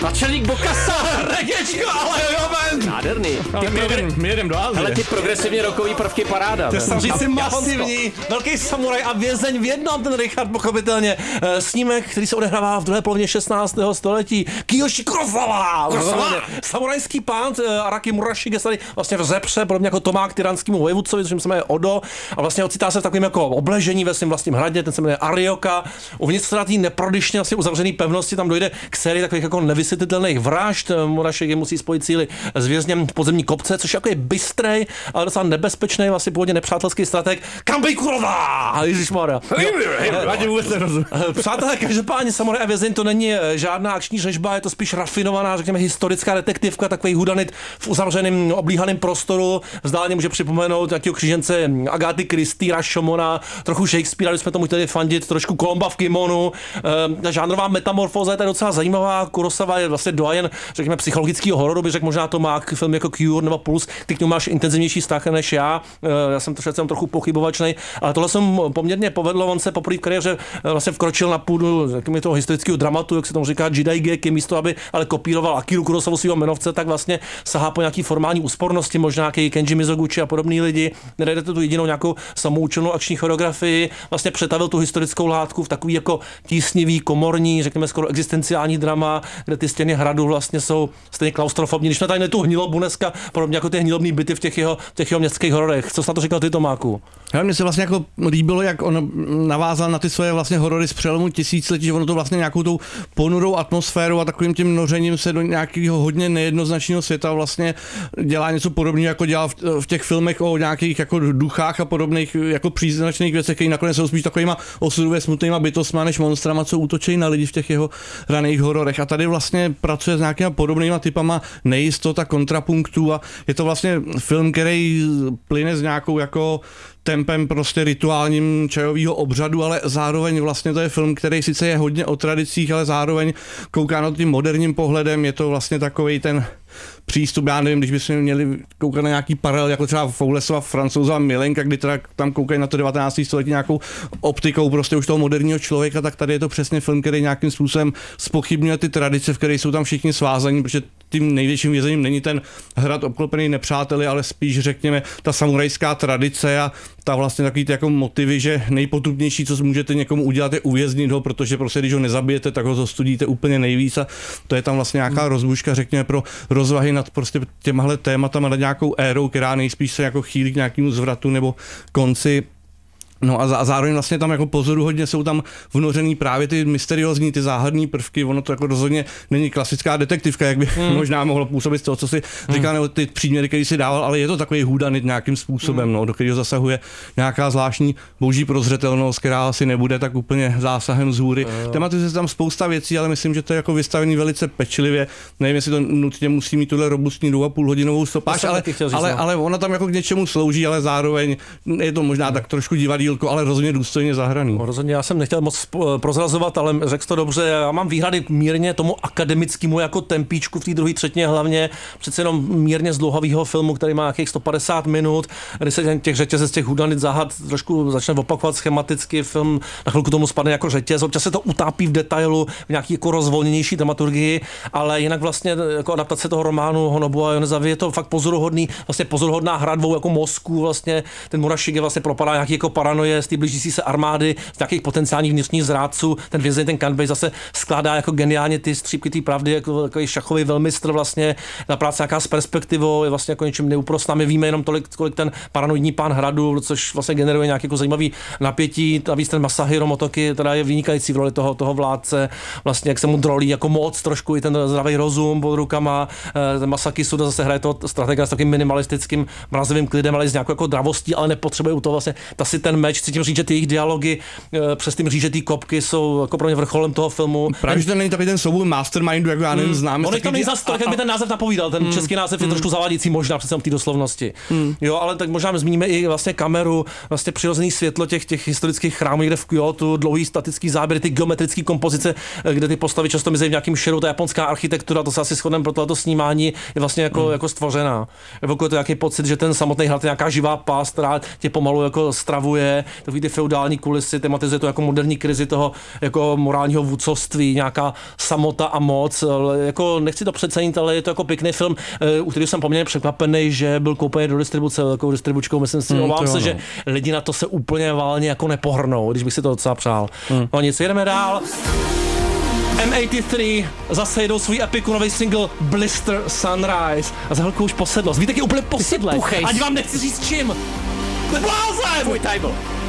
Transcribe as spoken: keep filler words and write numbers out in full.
Načelník Bokasa, regečko, ale jo, man. Nádherný. Ty my, jedem, my jedem do Azie. Hele, ty progresivně rokový prvky paráda. To je samozřejmě masivní, velký samuraj a vězeň v jednom, ten Richard pochopitelně. E, snímek, který se odehrává v druhé polovině šestnáctého století. Kiyoshi Kurosawa. Samurajský pán e, Araki Murashige se tady vlastně vzepře, podobně jako Tomák tyranskému vojevůdcovi, což se jmenuje Odo. A vlastně ocitá se v takovém jako obležení ve svém vlastním hradě, ten se jmenuje Arioka. Uvnitř teda té neprodyšně vlastně uzavřené pevnosti tam dojde k sérii takových jako nevysvětlitelných vražd. Murashige musí spojit síly s vězněm v podzemní kopce, což jako je bystrej, ale docela nebezpečný, vlastně původně nepřátelský strateg. Kambei Kuroda! Ježišmarja. Přátelé, každopádně samuraj a vězeň to není žádná akční řežba, je to spíš rafinovaná, řekněme, historická detektivka, takový hudanit v uzavřeném oblíhaném prostoru. Vzdáleně může připomenout nějakého křížence Agaty Christie, Rashomona, trochu Shakespearea, když jsme tomu chtěli fandit, trošku Kolomba v kimonu. Ta žánrová metamorfóza je tady docela zajímavá. Kurosawa je vlastně doyen, řekněme, psychologického hororu, bych řekl, možná to má k film jako Cure nebo Puls, ty k němu máš intenzivnější vztah než já. Já jsem to jsem trochu pochybovačnej, ale tohle jsem poměrně povedlo, on se poprvé v kariéře vlastně vkročil na půdu řekněme, toho historického dramatu, jak se tomu říká Jidaigeki, místo aby ale kopíroval Akiru Kurosawu svého jmenovce, tak vlastně sahá po nějaký formální úspornosti, možná nějaký Kenji Mizoguchi a podobný lidi. Nenajdete tu jedinou nějakou samoučelnou akční choreografii, vlastně přetavil tu historickou látku v takový jako tísnivý, komorní, řekněme skoro existenciální drama, kde ty stěny hradu vlastně jsou stejně klaustrofobní. Když jsme tady tu hnilobu dneska, podobně jako ty hnilobní byty v těch jeho, těch jeho městských hororech. Co jsi na to říkal ty, Tomáku? Já mně se vlastně jako líbilo, jak on navázal na ty svoje vlastně horory z přelomu tisíciletí, že ono to vlastně nějakou tou ponurou atmosférou a takovým tím nořením se do nějakého hodně nejednoznačného světa vlastně dělá něco podobného, jako dělal v, v těch filmech o nějakých jako duchách a podobných jako příznačných věcech, které nakonec jsou spíš takovýma osudově smutnýma bytostma než monstrama, co útočí na lidi v těch jeho raných hororech. A tady vlastně pracuje s nějakýma podobnýma typama nejistota, kontrapunktů a je to vlastně film, který plyne s nějakou jako tempem prostě rituálním čajového obřadu, ale zároveň vlastně to je film, který sice je hodně o tradicích, ale zároveň kouká na tím moderním pohledem, je to vlastně takovej ten přístup, já nevím, když bychom měli koukat na nějaký paralel, jako třeba Foulesova Francouzova Milenka, kdy teda tam koukají na to devatenácté století nějakou optikou prostě už toho moderního člověka, tak tady je to přesně film, který nějakým způsobem zpochybňuje ty tradice, v kterých jsou tam všichni svázaní, protože tím největším vězením není ten hrad obklopený nepřáteli, ale spíš řekněme ta samurajská tradice a ta vlastně takový ty jako motivy, že nejpotupnější, co můžete někomu udělat, je uvěznit ho, protože prostě když ho nezabijete, tak ho zostudíte úplně nejvíc a to je tam vlastně nějaká rozbuška, řekněme, pro rozvahy nad prostě těmahle tématama, nad nějakou érou, která nejspíš se jako chýlí k nějakému zvratu nebo konci. No a zároveň vlastně tam jako pozoruhodně jsou tam vnořený právě ty mysteriózní, ty záhadné prvky, ono to jako rozhodně není klasická detektivka, jak by hmm. možná mohlo působit z toho, co si říkal, hmm. nebo ty příměry, který si dával, ale je to takový hůdanit nějakým způsobem, hmm. no, do kterého zasahuje nějaká zvláštní boží prozřetelnost, která asi nebude tak úplně zásahem z hůry. Hmm. Tematizuje se tam spousta věcí, ale myslím, že to je jako vystavený velice pečlivě. Nevím, jestli to nutně musí mít tuhle robustní dvou a půl hodinovou stopáž, ale, ale, ale ona tam jako k něčemu slouží, ale zároveň je to možná hmm. tak trošku divadýlko, ale rozhodně důstojně zahraný. No, rozhodně já jsem nechtěl moc prozrazovat, ale řekl to dobře. Já mám výhrady mírně tomu akademickému jako tempíčku v té druhé třetině hlavně. Přece jenom mírně zdlouhavého filmu, který má nějakých sto padesát minut, kdy se těch řetězec, těch hudanit záhad trošku začne opakovat schematicky. Film na chvilku tomu spadne jako řetěz. Občas se to utápí v detailu, v nějaký jako rozvolněnější dramaturgii, ale jinak vlastně jako adaptace toho románu Honobu a Yonezawa je to fakt pozoruhodný, vlastně pozoruhodná hra dvou jako mozků, vlastně ten Murashige vlastně propadá nějaký jako paranoje z té blížící se armády, z nějakých potenciálních vnitřních zrádců. Ten vězeň, ten Kanbei zase skládá jako geniálně ty střípky té pravdy, jako takový šachový velmistr vlastně, na práce nějaká s perspektivou, je vlastně jako něčím neúprostná. My víme jenom tolik, kolik ten paranoidní pán hradu, což vlastně generuje nějaký jako zajímavý napětí. A víc ten Masahiro Motoki, teda je vynikající v roli toho, toho vládce, vlastně jak se mu drolí jako moc, trošku i ten zdravý rozum pod rukama. Ten Masaki Suda zase hraje toho stratega s takovým minimalistickým mrazivým klidem, ale s nějakou jako dravostí, ale nepotřebuje u toho vlastně ta si ten meč. Cítím říct, že ty jejich dialogy přes tím říct, že ty kopky jsou jako pro mě vrcholem toho filmu. Právě, že to není takový ten souboj mastermindu, jako já nevím, znám. On tam není zas to, jak by ten název napovídal, ten mm. český název mm. je trošku zavádějící možná přece v té doslovnosti. Mm. Jo, ale tak možná zmíníme i vlastně kameru, vlastně přirozený světlo těch, těch historických chrámů, kde v Kyoto, dlouhý statický záběry, ty geometrické kompozice, kde ty postavy často mizí v nějakým šeru, ta japonská architektura, to se asi shodneme pro tohoto snímání, je vlastně jako, mm. jako stvořená. Evokuje to nějaký pocit, že ten samotný hrad je nějaká živá past, která tě pomalu jako stravuje. je, takový ty feudální kulisy, tematizuje to jako moderní krizi toho jako morálního vůdcovství, nějaká samota a moc. Jako nechci to přecenit, ale je to jako pěkný film, u kterého jsem poměrně překvapený, že byl koupený do distribuce velkou distribučkou. Myslím si, Hmm, obávám se, no. že lidi na to se úplně válně jako nepohrnou, když bych si to docela přál. Hmm. No nic, jedeme dál. M osmdesát tři zase jedou svůj epiku, nový single Blister Sunrise. A za chvilku už posedlost. Víte, jak je úplně posedlej. Ať vám nechci říct čím. Blázen! Tvůj title.